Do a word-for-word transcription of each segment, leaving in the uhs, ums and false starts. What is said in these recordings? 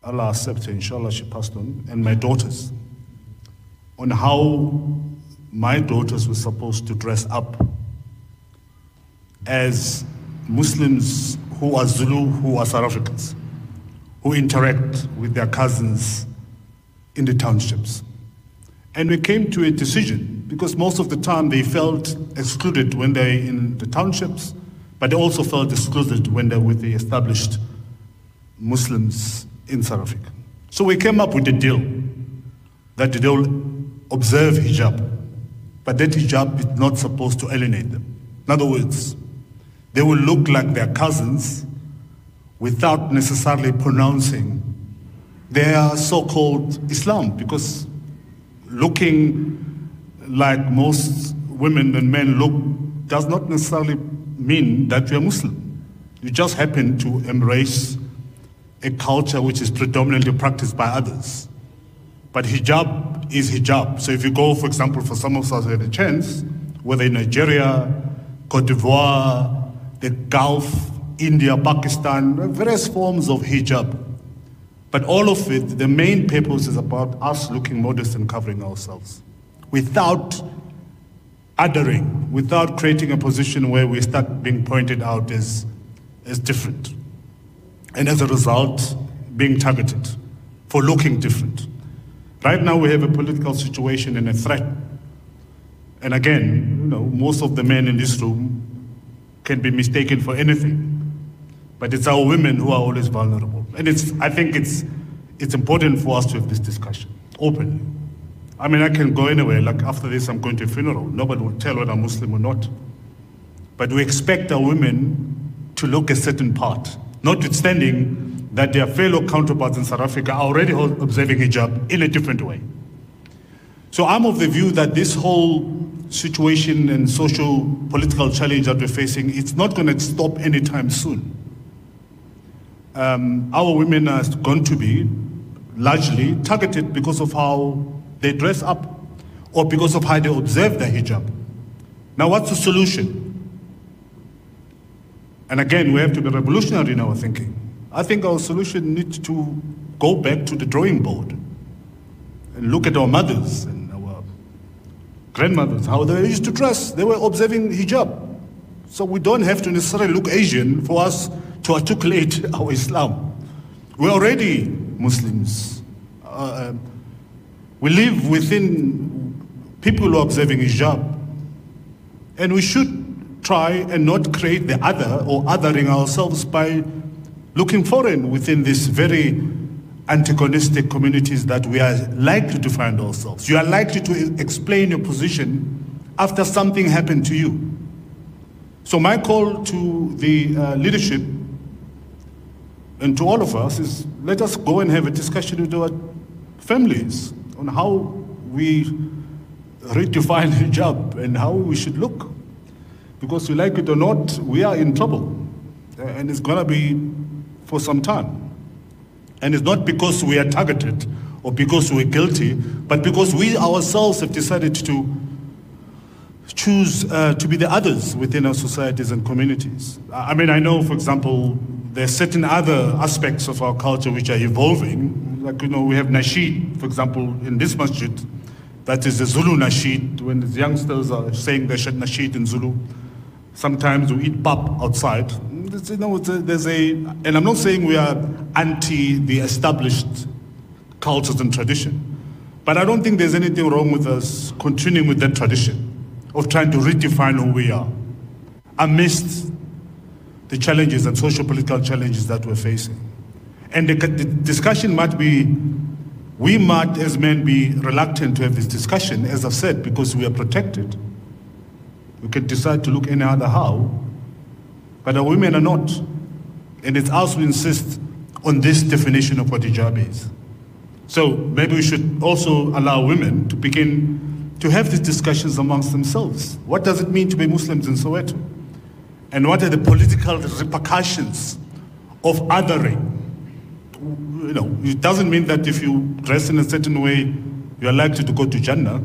Allah accept her, inshallah she passed on, and my daughters, on how my daughters were supposed to dress up as Muslims who are Zulu, who are South Africans, who interact with their cousins in the townships. And we came to a decision, because most of the time they felt excluded when they're in the townships, but they also felt excluded when they're with the established Muslims in South Africa. So we came up with a deal that they will observe hijab, but that hijab is not supposed to alienate them. In other words, they will look like their cousins without necessarily pronouncing their so-called Islam, because looking like most women and men look does not necessarily mean that you're Muslim. You just happen to embrace a culture which is predominantly practiced by others. But hijab is hijab. So if you go, for example, for some of us who had a chance, whether in Nigeria, Cote d'Ivoire, the Gulf, India, Pakistan, various forms of hijab. But all of it, the main purpose is about us looking modest and covering ourselves, without othering, without creating a position where we start being pointed out as, as different. And as a result, being targeted for looking different. Right now we have a political situation and a threat. And again, you know, most of the men in this room can be mistaken for anything. But it's our women who are always vulnerable. And it's, I think it's, it's important for us to have this discussion openly. I mean, I can go anywhere, like after this I'm going to a funeral. Nobody will tell whether I'm Muslim or not. But we expect our women to look a certain part, notwithstanding that their fellow counterparts in South Africa are already observing hijab in a different way. So I'm of the view that this whole situation and social political challenge that we're facing, it's not going to stop anytime soon. Um, our women are going to be largely targeted because of how they dress up or because of how they observe their hijab. Now, what's the solution? And again, we have to be revolutionary in our thinking. I think our solution needs to go back to the drawing board and look at our mothers and our grandmothers, how they used to dress. They were observing hijab. So we don't have to necessarily look Asian for us to articulate our Islam. We're already Muslims. Uh, we live within people who are observing hijab. And we should try and not create the other or othering ourselves by looking foreign within these very antagonistic communities that we are likely to find ourselves. You are likely to explain your position after something happened to you. So my call to the uh, leadership and to all of us is, let us go and have a discussion with our families on how we redefine hijab and how we should look. Because we like it or not, we are in trouble. And it's gonna be for some time. And it's not because we are targeted or because we're guilty, but because we ourselves have decided to choose uh, to be the others within our societies and communities. I mean, I know, for example, there are certain other aspects of our culture which are evolving. Like, you know, we have nasheed, for example, in this masjid. That is the Zulu nasheed, when the youngsters are saying they should nasheed in Zulu. Sometimes we eat pap outside. You know, there's a, and I'm not saying we are anti the established cultures and tradition, but I don't think there's anything wrong with us continuing with that tradition of trying to redefine who we are amidst the challenges and social political challenges that we're facing. And the, the discussion might be, we might as men be reluctant to have this discussion, as I've said, because we are protected. We can decide to look any other how, but our women are not. And it's us who insist on this definition of what hijab is. So maybe we should also allow women to begin to have these discussions amongst themselves. What does it mean to be Muslims in Soweto? And what are the political repercussions of othering? You know, it doesn't mean that if you dress in a certain way, you're likely to go to Jannah.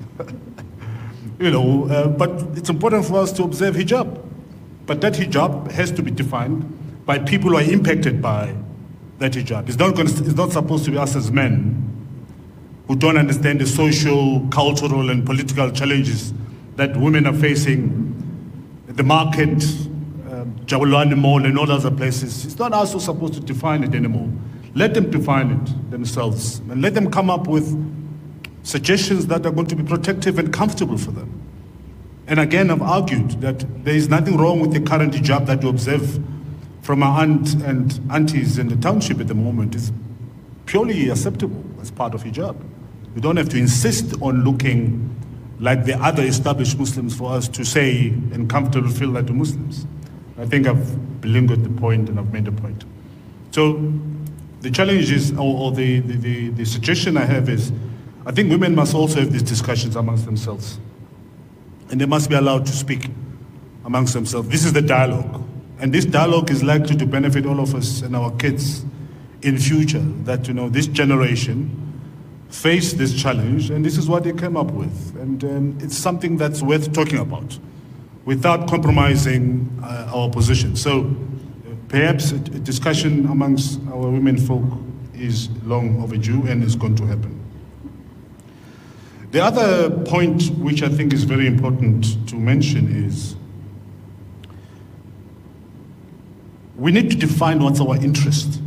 You know, uh, but it's important for us to observe hijab. But that hijab has to be defined by people who are impacted by that hijab. It's not, going to, it's not supposed to be us as men who don't understand the social, cultural, and political challenges that women are facing, the market, uh, Jabulani Mall, and all other places. It's not us who's supposed to define it anymore. Let them define it themselves, and let them come up with suggestions that are going to be protective and comfortable for them. And again, I've argued that there is nothing wrong with the current hijab that you observe from our aunt and aunties in the township at the moment. It's purely acceptable as part of hijab. You don't have to insist on looking like the other established Muslims for us to say and comfortable feel like the Muslims. I think I've belingered the point and I've made the point. So the challenge is, or, or the, the, the, the suggestion I have is, I think women must also have these discussions amongst themselves. And they must be allowed to speak amongst themselves. This is the dialogue. And this dialogue is likely to benefit all of us and our kids in future, that, you know, this generation face this challenge, and this is what they came up with. And um, it's something that's worth talking about without compromising uh, our position. So uh, perhaps a, a discussion amongst our women folk is long overdue and is going to happen. The other point which I think is very important to mention is we need to define what's our interest.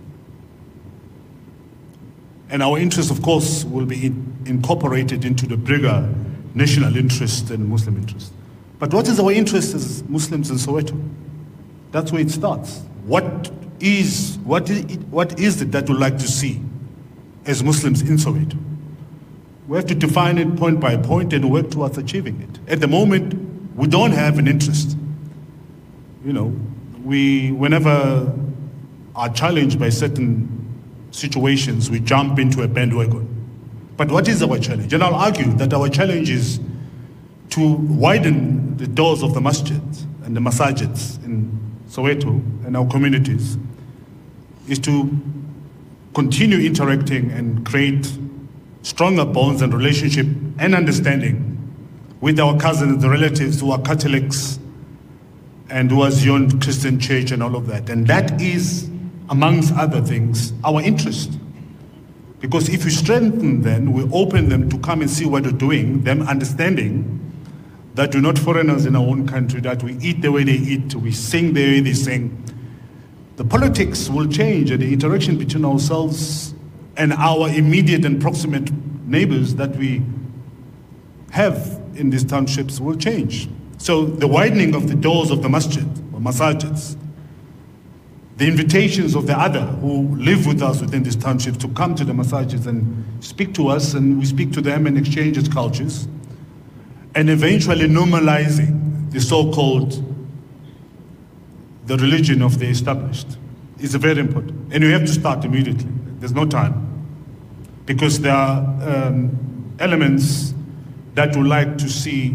And our interest, of course, will be in, incorporated into the bigger national interest and Muslim interest. But what is our interest as Muslims in Soweto? That's where it starts. What is, what is, it, what is it that we'd like to see as Muslims in Soweto? We have to define it point by point and work towards achieving it. At the moment, we don't have an interest. You know, we, whenever are challenged by certain situations, we jump into a bandwagon. But what is our challenge? And I'll argue that our challenge is to widen the doors of the masjid and the masajids in Soweto and our communities, is to continue interacting and create stronger bonds and relationship and understanding with our cousins, the relatives who are Catholics and who are Zion Christian Church and all of that. And that is, amongst other things, our interest. Because if we strengthen them, we open them to come and see what we're doing, them understanding that we're not foreigners in our own country, that we eat the way they eat, we sing the way they sing, the politics will change and the interaction between ourselves and our immediate and proximate neighbors that we have in these townships will change. So the widening of the doors of the masjid, or masajids, the invitations of the other who live with us within these townships to come to the masajids and speak to us, and we speak to them and exchange its cultures, and eventually normalizing the so-called the religion of the established is very important. And you have to start immediately. There's no time. Because there are um, elements that would like to see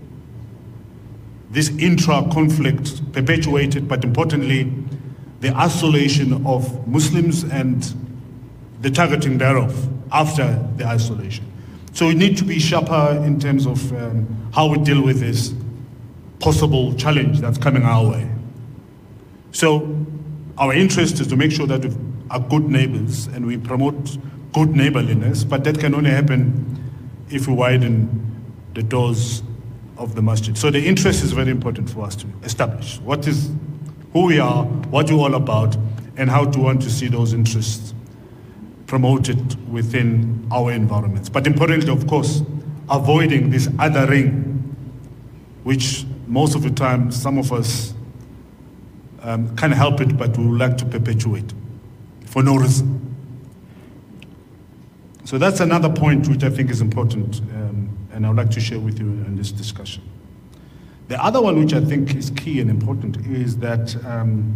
this intra-conflict perpetuated, but importantly, the isolation of Muslims and the targeting thereof after the isolation. So we need to be sharper in terms of um, how we deal with this possible challenge that's coming our way. So our interest is to make sure that we are good neighbors and we promote good neighborliness, but that can only happen if we widen the doors of the masjid. So the interest is very important for us to establish. What is, who we are, what we're all about, and how to want to see those interests promoted within our environments. But importantly, of course, avoiding this othering, which most of the time, some of us um, can't help it, but we would like to perpetuate for no reason. So that's another point which I think is important, um, and I would like to share with you in this discussion. The other one which I think is key and important is that um,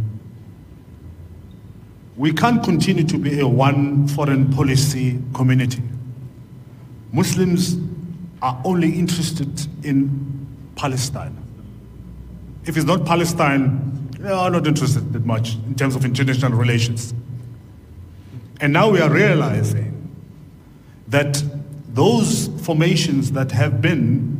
we can't continue to be a one foreign policy community. Muslims are only interested in Palestine. If it's not Palestine, they are not interested that much in terms of international relations. And now we are realizing that those formations that have been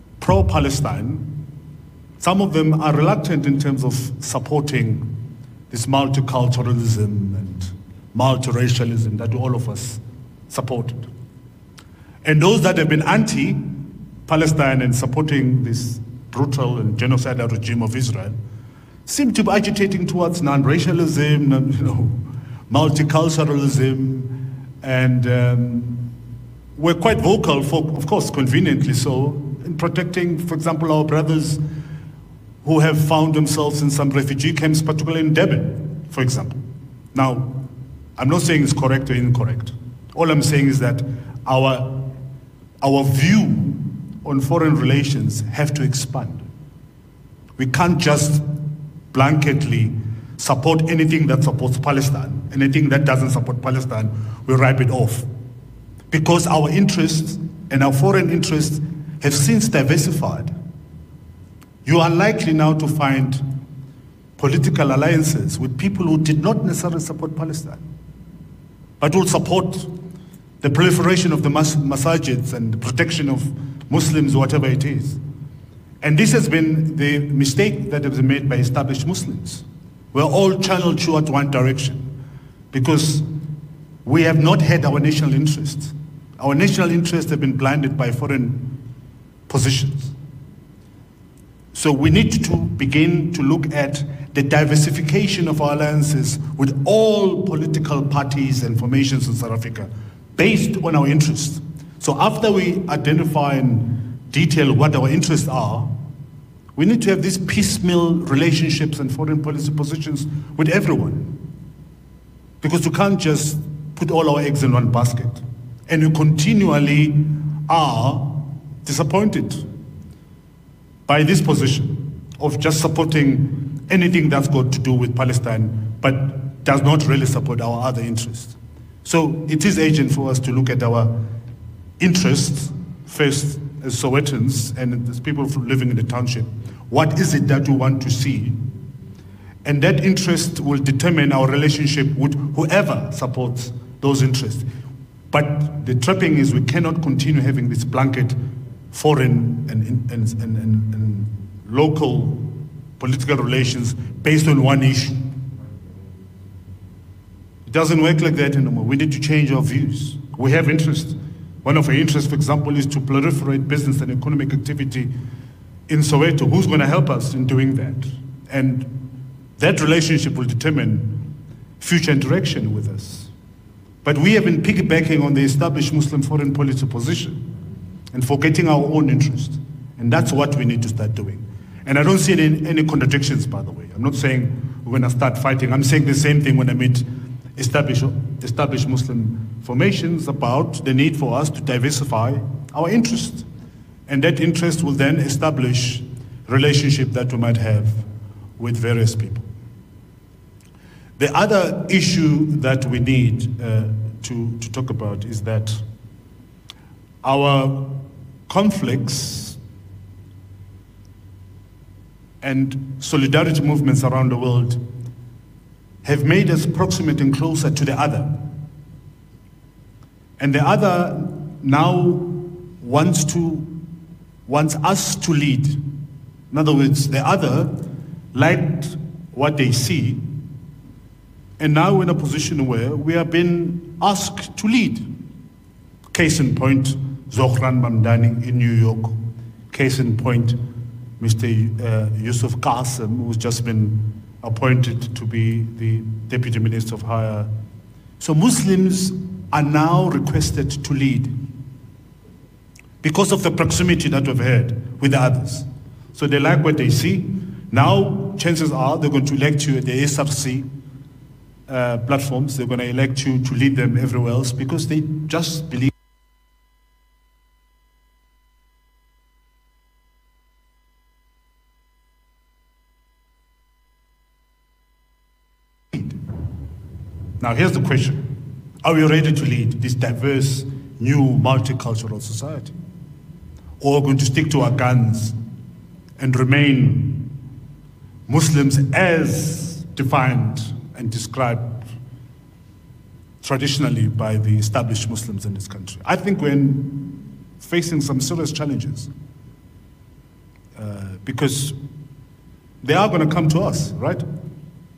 pro-Palestine, some of them are reluctant in terms of supporting the this multiculturalism and multiracialism that all of us supported. And those that have been anti-Palestine and supporting this brutal and genocidal regime of Israel seem to be agitating towards non-racialism, non, you know, multiculturalism, and um, we're quite vocal, for, of course, conveniently so, in protecting, for example, our brothers who have found themselves in some refugee camps, particularly in Durban, for example. Now, I'm not saying it's correct or incorrect. All I'm saying is that our, our view on foreign relations have to expand. We can't just blanketly support anything that supports Palestine. Anything that doesn't support Palestine, we write it off. Because our interests and our foreign interests have since diversified. You are likely now to find political alliances with people who did not necessarily support Palestine, but will support the proliferation of the mas- masajids and the protection of Muslims, whatever it is. And this has been the mistake that has been made by established Muslims. We're all channeled towards one direction because we have not had our national interests. Our national interests have been blinded by foreign positions. So we need to begin to look at the diversification of our alliances with all political parties and formations in South Africa based on our interests. So after we identify and detail what our interests are, we need to have these piecemeal relationships and foreign policy positions with everyone. Because we can't just put all our eggs in one basket. And we continually are disappointed by this position of just supporting anything that's got to do with Palestine, but does not really support our other interests. So it is urgent for us to look at our interests first as Sowetans and as people living in the township. What is it that we want to see? And that interest will determine our relationship with whoever supports those interests. But the trapping is we cannot continue having this blanket foreign and, and, and, and, and local political relations based on one issue. It doesn't work like that anymore. We need to change our views. We have interests. One of our interests, for example, is to proliferate business and economic activity in Soweto. Who's going to help us in doing that? And that relationship will determine future interaction with us. But we have been piggybacking on the established Muslim foreign policy position and forgetting our own interest. And that's what we need to start doing. And I don't see any, any contradictions, by the way. I'm not saying we're going to start fighting. I'm saying the same thing when I meet established, established Muslim formations about the need for us to diversify our interest. And that interest will then establish relationship that we might have with various people. The other issue that we need uh, to, to talk about is that our conflicts and solidarity movements around the world have made us proximate and closer to the other. And the other now wants to wants us to lead. In other words, the other liked what they see, and now we're in a position where we are being asked to lead. Case in point, Zohran Mamdani in New York. Case in point, Mister Uh, Yusuf Qasim, who's just been appointed to be the Deputy Minister of Higher. So Muslims are now requested to lead because of the proximity that we've had with the others. So they like what they see. Now, chances are they're going to elect you at the S R C uh, platforms. They're going to elect you to lead them everywhere else because they just believe. Now, here's the question. Are we ready to lead this diverse, new, multicultural society? Or are we going to stick to our guns and remain Muslims as defined and described traditionally by the established Muslims in this country? I think we're facing some serious challenges uh, because they are going to come to us, right?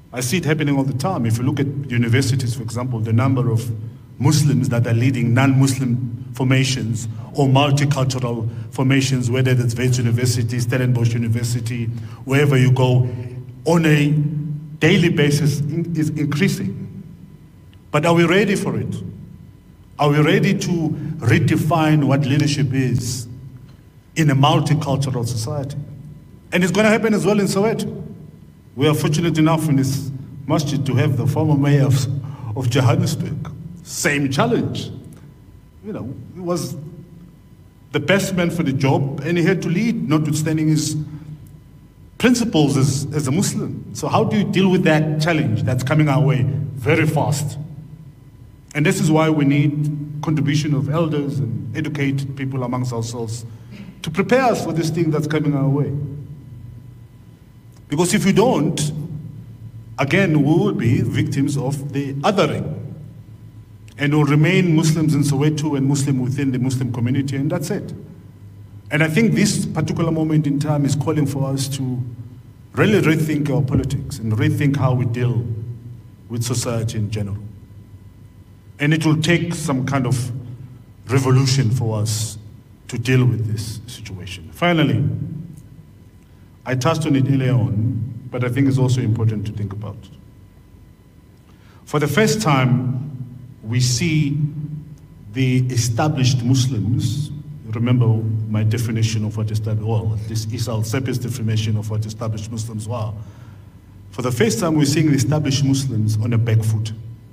I see it happening all the time. If you look at universities, for example, the number of Muslims that are leading non-Muslim formations or multicultural formations, whether it's Wits University, Stellenbosch University, wherever you go, on a daily basis in, is increasing. But are we ready for it? Are we ready to redefine what leadership is in a multicultural society? And it's going to happen as well in Soweto. We are fortunate enough in this masjid to have the former mayor of, of Johannesburg. Same challenge. You know, he was the best man for the job and he had to lead, notwithstanding his principles as, as a Muslim. So how do you deal with that challenge that's coming our way very fast? And this is why we need contribution of elders and educated people amongst ourselves to prepare us for this thing that's coming our way. Because if we don't, again, we will be victims of the othering. And we'll remain Muslims in Soweto and Muslim within the Muslim community, and that's it. And I think this particular moment in time is calling for us to really rethink our politics and rethink how we deal with society in general. And it will take some kind of revolution for us to deal with this situation. Finally, I touched on it earlier on, but I think it's also important to think about. For the first time, we see the established Muslims, remember my definition of what established, well, this is Al-Sepi's definition of what established Muslims were. For the first time, we're seeing the established Muslims on a back foot.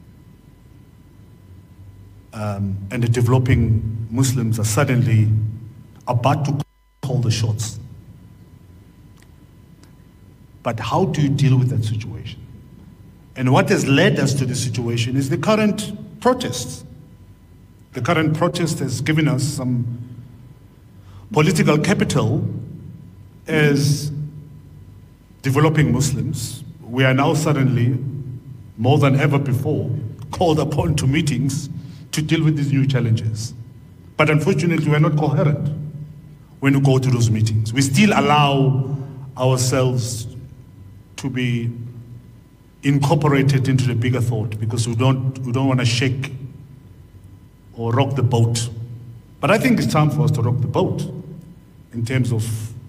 Um, and the developing Muslims are suddenly about to call the shots. But how do you deal with that situation? And what has led us to this situation is the current protests. The current protest has given us some political capital as developing Muslims. We are now suddenly, more than ever before, called upon to meetings to deal with these new challenges. But unfortunately, we're not coherent when we go to those meetings. We still allow ourselves to be incorporated into the bigger thought because we don't, we don't want to shake or rock the boat. But I think it's time for us to rock the boat in terms of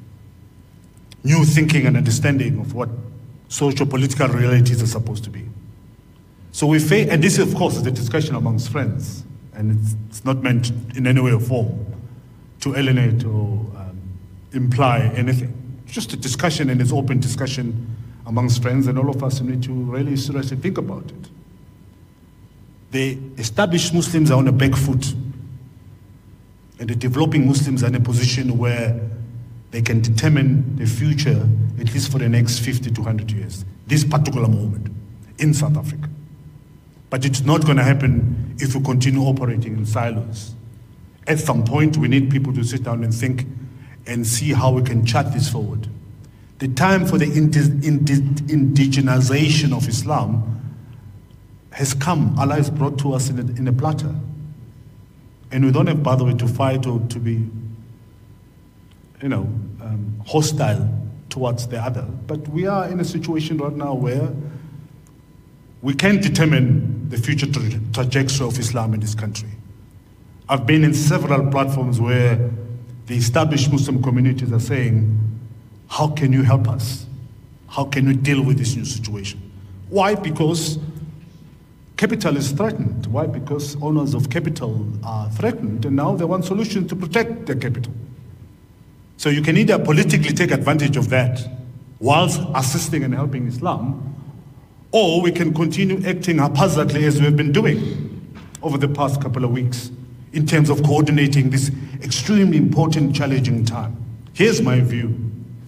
new thinking and understanding of what socio-political realities are supposed to be. So we face, and this of course is a discussion amongst friends, and it's, it's not meant in any way or form to alienate or um, imply anything. It's just a discussion, and it's open discussion amongst friends, and all of us need to really seriously think about it. The established Muslims are on a back foot, and the developing Muslims are in a position where they can determine the future, at least for the next fifty to one hundred years, this particular moment in South Africa. But it's not going to happen if we continue operating in silos. At some point, we need people to sit down and think and see how we can chart this forward. The time for the indi indi indigenization of Islam has come. Allah has brought to us in a, in a platter. And we don't have, by the way, to fight or to be, you know, um, hostile towards the other. But we are in a situation right now where we can determine the future tra trajectory of Islam in this country. I've been in several platforms where the established Muslim communities are saying, how can you help us? How can we deal with this new situation? Why? Because capital is threatened. Why? Because owners of capital are threatened, and now they want solutions to protect their capital. So you can either politically take advantage of that whilst assisting and helping Islam, or we can continue acting haphazardly as we have been doing over the past couple of weeks in terms of coordinating this extremely important, challenging time. Here's my view.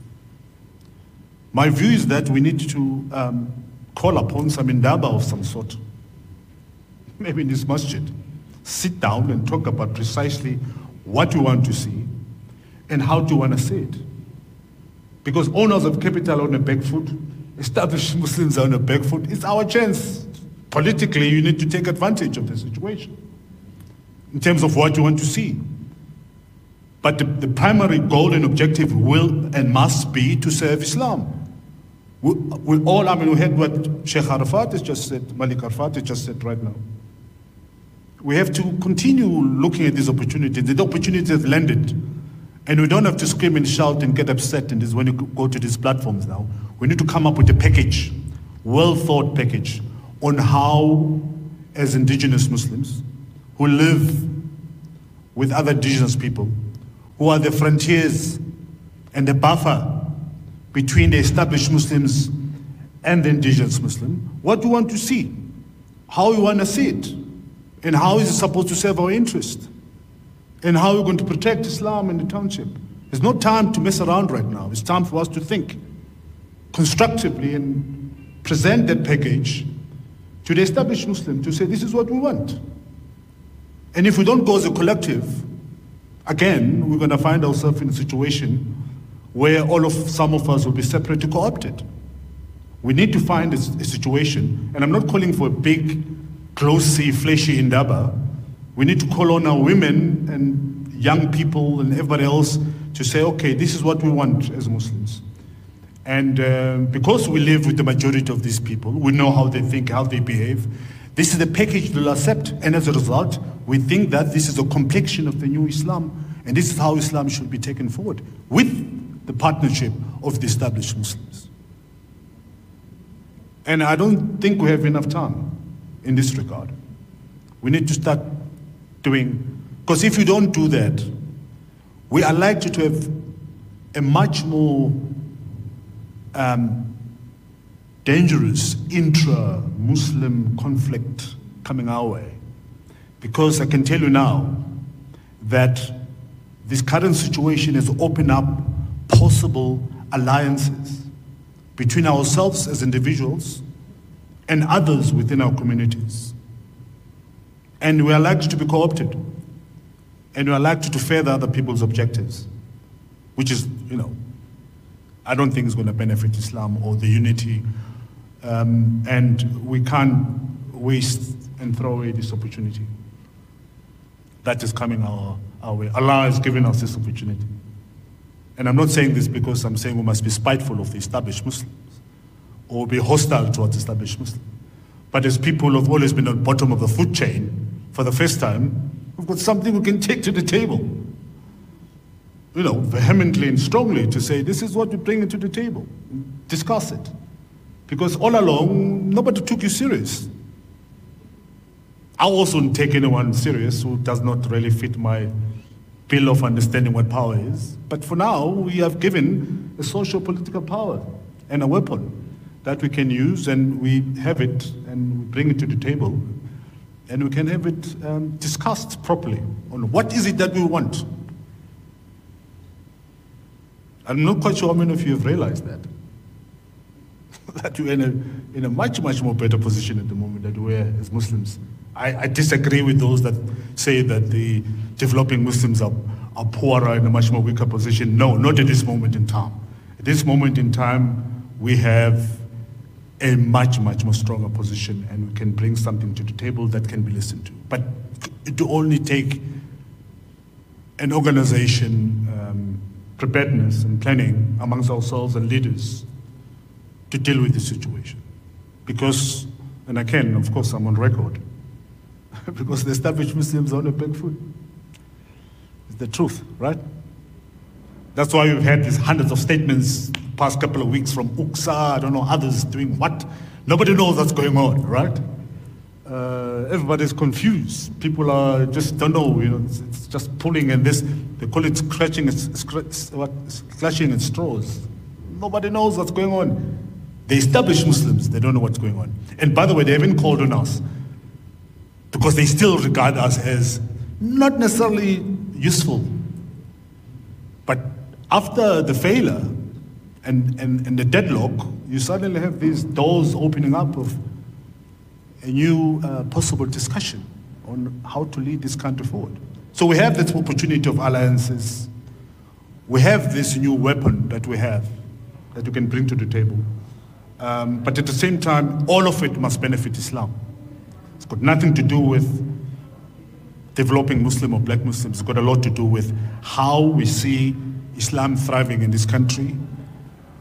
My view is that we need to um, call upon some indaba of some sort, maybe in this masjid, sit down and talk about precisely what we want to see and how do you want to see it. Because owners of capital are on a back foot, established Muslims are on a back foot. It's our chance. Politically, you need to take advantage of the situation in terms of what you want to see. But the, the primary goal and objective will and must be to serve Islam. We, we all, I mean, we heard what Sheikh Arafat has just said, Malik Arafat has just said right now. We have to continue looking at these opportunities. The opportunities have landed. And we don't have to scream and shout and get upset. And this is when you go to these platforms now. We need to come up with a package, well-thought package, on how, as indigenous Muslims, who live with other indigenous people, who are the frontiers and the buffer between the established Muslims and the indigenous Muslim, what do we want to see, how we want to see it, and how is it supposed to serve our interest, and how we're going to protect Islam in the township. There's no time to mess around right now. It's time for us to think constructively and present that package to the established Muslim to say, this is what we want. And if we don't go as a collective, again, we're going to find ourselves in a situation where all of some of us will be separately co-opted. We need to find a, a situation, and I'm not calling for a big, glossy, fleshy indaba. We need to call on our women and young people and everybody else to say, okay, this is what we want as Muslims. And uh, because we live with the majority of these people, we know how they think, how they behave. This is the package they'll accept, and as a result, we think that this is a complexion of the new Islam, and this is how Islam should be taken forward, with the partnership of the established Muslims. And I don't think we have enough time in this regard. We need to start doing, because if we don't do that, we are likely to have a much more um, dangerous intra-Muslim conflict coming our way. Because I can tell you now that this current situation has opened up possible alliances between ourselves as individuals and others within our communities. And we are likely to be co-opted. And we are likely to further other people's objectives, which is, you know, I don't think is going to benefit Islam or the unity. Um, and we can't waste and throw away this opportunity that is coming our, our way. Allah has given us this opportunity. And I'm not saying this because I'm saying we must be spiteful of the established Muslims or be hostile towards established Muslims. But as people who have always been at the bottom of the food chain, for the first time, we've got something we can take to the table. You know, vehemently and strongly to say, this is what we bring to the table. Discuss it. Because all along, nobody took you serious. I also don't take anyone serious who does not really fit my bill of understanding what power is. But for now, we have given a social political power and a weapon that we can use, and we have it, and we bring it to the table, and we can have it um, discussed properly on what is it that we want. I'm not quite sure how many of you have realized that. that we're in a, in a much, much more better position at the moment than we were as Muslims. I, I disagree with those that say that the developing Muslims are, are poorer in a much more weaker position. No, not at this moment in time. At this moment in time, we have a much, much more stronger position, and we can bring something to the table that can be listened to. But it will only take an organization, um, preparedness and planning amongst ourselves and leaders to deal with the situation. Because, and again, of course, I'm on record, because the established Muslims are on a back foot. It's the truth, right? That's why we've had these hundreds of statements the past couple of weeks from U Q S A, I don't know, others doing what. Nobody knows what's going on, right? Uh, everybody's confused. People are just don't know, you know, it's, it's just pulling and this, they call it scratching, it's, it's, what, clutching at straws. Nobody knows what's going on. The established Muslims, they don't know what's going on. And by the way, they haven't called on us because they still regard us as not necessarily useful. But after the failure and, and, and the deadlock, you suddenly have these doors opening up of a new uh, possible discussion on how to lead this country forward. So we have this opportunity of alliances. We have this new weapon that we have that we can bring to the table. Um, but at the same time, all of it must benefit Islam. It's got nothing to do with developing Muslim or black Muslims. It's got a lot to do with how we see Islam thriving in this country,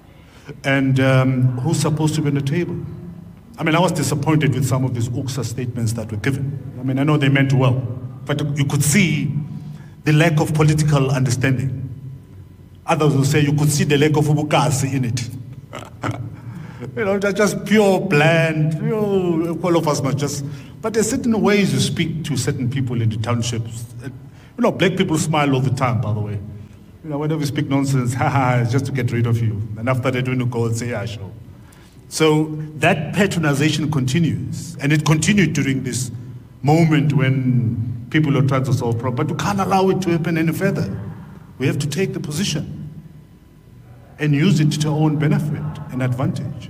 And um, who's supposed to be on the table? I mean, I was disappointed with some of these U C S A statements that were given. I mean, I know they meant well, but you could see the lack of political understanding. Others will say you could see the lack of ubukasi in it. You know, just pure bland, you know, all of us must just, but there's certain ways you speak to certain people in the townships. You know, black people smile all the time, by the way. You know, whenever we speak nonsense, haha, it's just to get rid of you. And after they're doing the go and say, yeah, sure. So that patronization continues, and it continued during this moment when people are trying to solve problems, but you can't allow it to happen any further. We have to take the position and use it to our own benefit and advantage.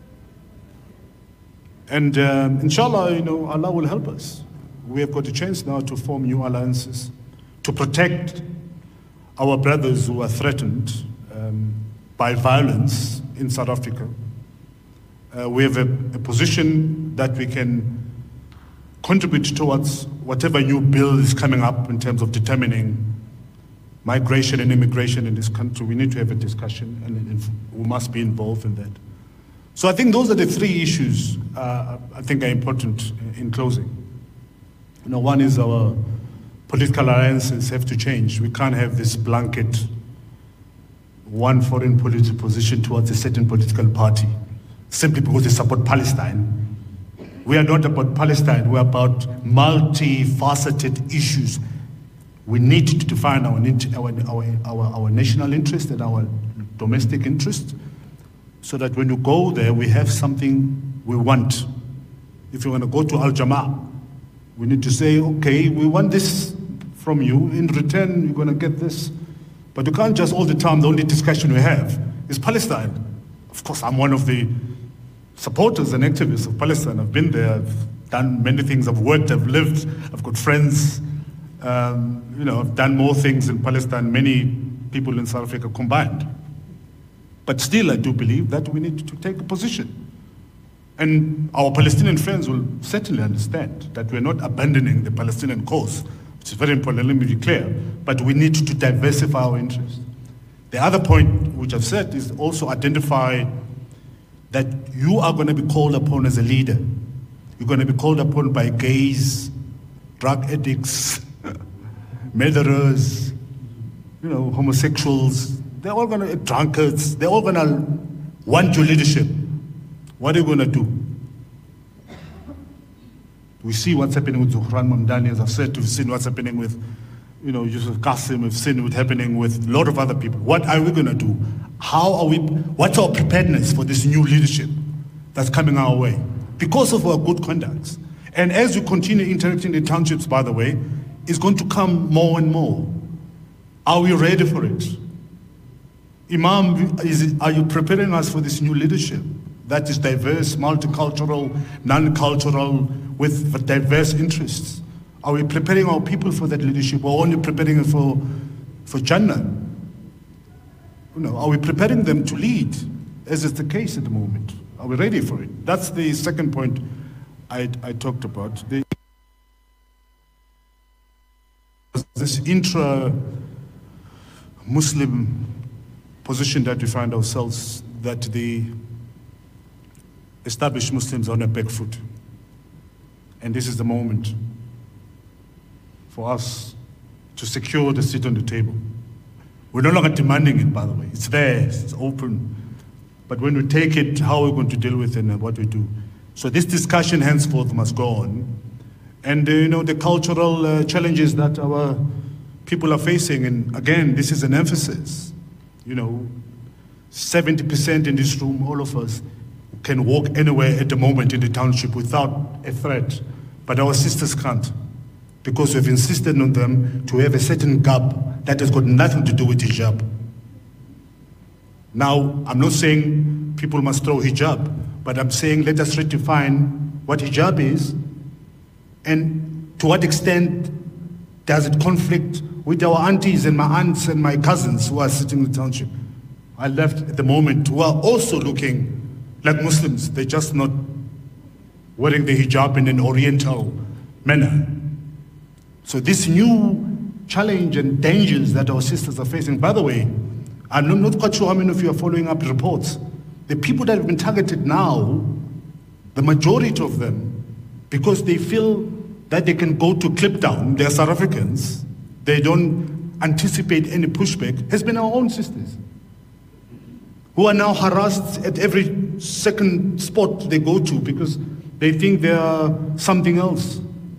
And um, inshallah, you know, Allah will help us. We have got a chance now to form new alliances, to protect our brothers who are threatened um, by violence in South Africa. Uh, we have a, a position that we can contribute towards whatever new bill is coming up in terms of determining migration and immigration in this country. We need to have a discussion, and, and we must be involved in that. So I think those are the three issues uh, I think are important in closing. You know, one is our political alliances have to change. We can't have this blanket one foreign policy position towards a certain political party simply because they support Palestine. We are not about Palestine, we're about multifaceted issues. We need to define our, our, our, our, our national interest and our domestic interest so that when you go there, we have something we want. If you want to go to Al-Jama'ah, we need to say, okay, we want this from you. In return, you're going to get this. But you can't just all the time, the only discussion we have is Palestine. Of course, I'm one of the supporters and activists of Palestine. I've been there, I've done many things, I've worked, I've lived, I've got friends. Um, you know, I've done more things in Palestine, many people in South Africa combined. But still, I do believe that we need to take a position. And our Palestinian friends will certainly understand that we're not abandoning the Palestinian cause, which is very important, let me be clear, but we need to diversify our interests. The other point which I've said is also identify that you are going to be called upon as a leader. You're going to be called upon by gays, drug addicts, murderers, you know, homosexuals. They're all going to, drunkards, they're all going to want your leadership. What are you going to do? We see what's happening with Zuhran Mamdani, as I've said, we've seen what's happening with, you know, Yusuf Qasim, we've seen what's happening with a lot of other people. What are we going to do? How are we, what's our preparedness for this new leadership that's coming our way? Because of our good conduct. And as we continue interacting in the townships, by the way, it's going to come more and more. Are we ready for it? Imam, is it, are you preparing us for this new leadership that is diverse, multicultural, non-cultural, with diverse interests? Are we preparing our people for that leadership, or only preparing it for, for Jannah? You know, are we preparing them to lead, as is the case at the moment? Are we ready for it? That's the second point I, I talked about. The, this intra-Muslim position that we find ourselves, that the established Muslims are on a back foot. And this is the moment for us to secure the seat on the table. We're no longer demanding it, by the way. It's there, it's open. But when we take it, how are we going to deal with it and what we do? So this discussion henceforth must go on. And uh, you know, the cultural uh, challenges that our people are facing, and again, this is an emphasis. You know, seventy percent in this room, all of us, can walk anywhere at the moment in the township without a threat. But our sisters can't, because we've insisted on them to have a certain gap that has got nothing to do with hijab. Now, I'm not saying people must throw hijab, but I'm saying let us redefine what hijab is, and to what extent does it conflict with our aunties and my aunts and my cousins who are sitting in the township. I left at the moment, who are also looking like Muslims. They're just not wearing the hijab in an oriental manner. So this new challenge and dangers that our sisters are facing, by the way, I'm not quite sure how many of you are following up reports the people that have been targeted now, the majority of them, because they feel that they can go to clip down, they're South Africans, they don't anticipate any pushback, has been our own sisters, who are now harassed at every second spot they go to because they think they are something else.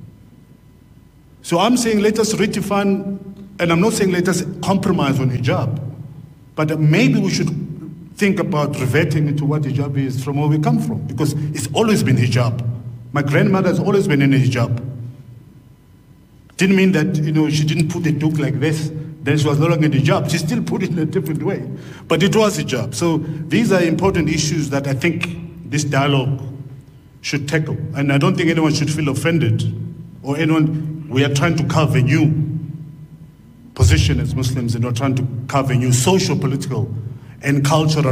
So I'm saying let us redefine, and I'm not saying let us compromise on hijab, but maybe we should think about reverting into what hijab is from where we come from, because it's always been hijab. My grandmother has always been in a hijab. Didn't mean that, you know, she didn't put a doek like this, then she was no longer in hijab. She still put it in a different way, but it was hijab. So these are important issues that I think this dialogue should tackle. And I don't think anyone should feel offended, or anyone, we are trying to carve a new position as Muslims, and we're trying to carve a new social, political, and cultural